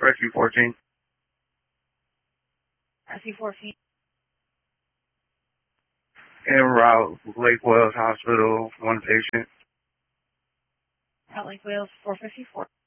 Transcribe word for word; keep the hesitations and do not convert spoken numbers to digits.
Rescue fourteen. Rescue fourteen. En route, Lake Wales Hospital, one patient. At Lake Wales four fifty-four.